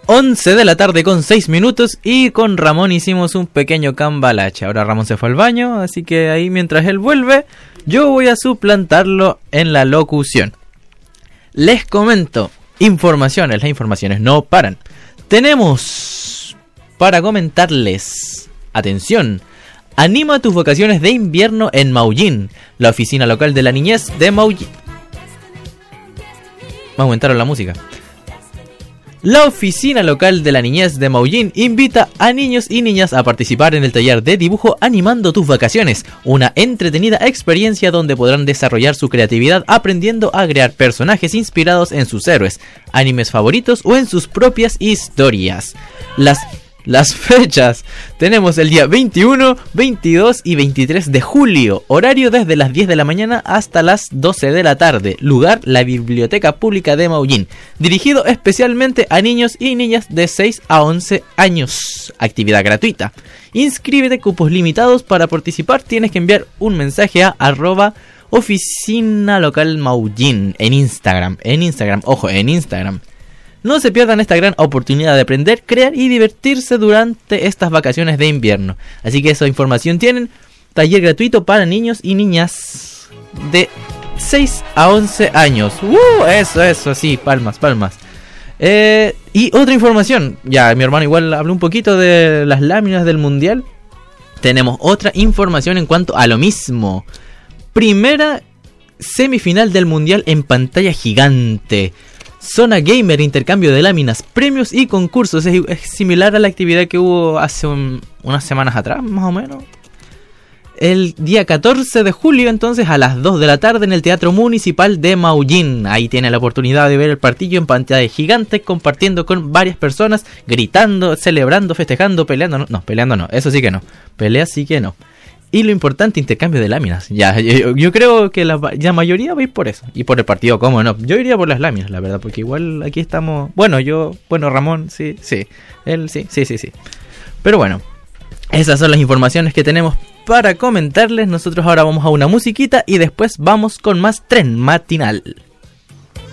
11 de la tarde con 6 minutos y con Ramón hicimos un pequeño cambalache. Ahora Ramón se fue al baño, así que ahí mientras él vuelve, yo voy a suplantarlo en la locución. Les comento, las informaciones no paran. Tenemos para comentarles, atención, anima tus vacaciones de invierno en Maullín, la oficina local de la niñez de Maullín. Me aumentaron la música. La oficina local de la niñez de Maullín invita a niños y niñas a participar en el taller de dibujo Animando tus vacaciones, una entretenida experiencia donde podrán desarrollar su creatividad aprendiendo a crear personajes inspirados en sus héroes, animes favoritos o en sus propias historias. Las fechas, tenemos el día 21, 22 y 23 de julio, horario desde las 10 de la mañana hasta las 12 de la tarde, lugar la Biblioteca Pública de Maullín, dirigido especialmente a niños y niñas de 6 a 11 años, actividad gratuita. Inscríbete, cupos limitados. Para participar tienes que enviar un mensaje a @oficina local Maullín en Instagram, ojo, en Instagram. No se pierdan esta gran oportunidad de aprender, crear y divertirse durante estas vacaciones de invierno. Así que esa información tienen. Taller gratuito para niños y niñas de 6 a 11 años. Eso, sí, palmas. Y otra información. Ya, mi hermano igual habló un poquito de las láminas del mundial. Tenemos otra información en cuanto a lo mismo. Primera semifinal del mundial en pantalla gigante. Zona Gamer, intercambio de láminas, premios y concursos. Es similar a la actividad que hubo hace unas semanas atrás, más o menos. El día 14 de julio, entonces, a las 2 de la tarde en el Teatro Municipal de Maullín. Ahí tiene la oportunidad de ver el partido en pantalla gigante, compartiendo con varias personas, gritando, celebrando, festejando, peleando. No, peleando no, eso sí que no. Pelea sí que no. Y lo importante, intercambio de láminas. Yo creo que la mayoría va a ir por eso. Y por el partido, ¿cómo no? Yo iría por las láminas, la verdad. Porque igual aquí estamos... Bueno, Ramón, sí. Él, sí. Pero bueno, esas son las informaciones que tenemos para comentarles. Nosotros ahora vamos a una musiquita y después vamos con más Tren Matinal.